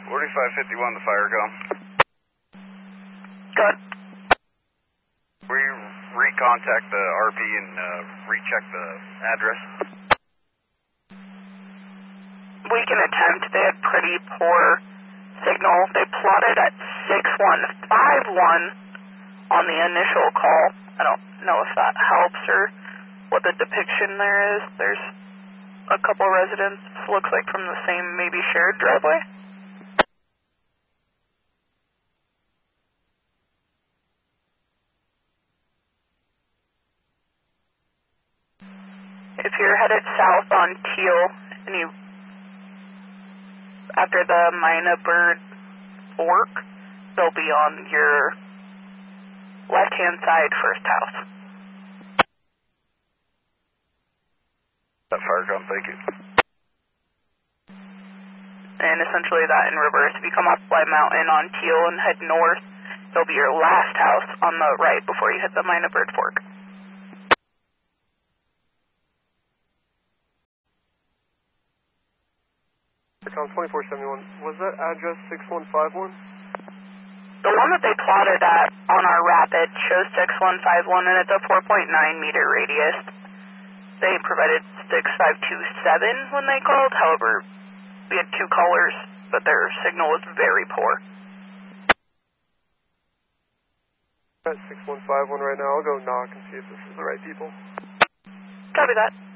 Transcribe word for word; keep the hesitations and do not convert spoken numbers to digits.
forty-five fifty-one, the fire come. Good. We recontact the R P and uh, recheck the address. We can attempt. They had pretty poor signal. They plotted at six one five one on the initial call. I don't know if that helps or what the depiction there is. There's a couple residents, looks like from the same, maybe shared driveway. If you're headed south on Teal and you, after the Mina Bird Fork, they'll be on your left-hand side first house. That fire come, thank you. And essentially that in reverse, if you come up White Mountain on Teal and head north, it'll be your last house on the right before you hit the Mina Bird Fork. twenty-four seventy-one, was that address six one five one? The one that they plotted at on our rapid shows six one five one, and it's a four point nine meter radius. They provided six five two seven when they called, however, we had two callers, but their signal was very poor. At six one five one right now, I'll go knock and see if this is the right people. Copy that.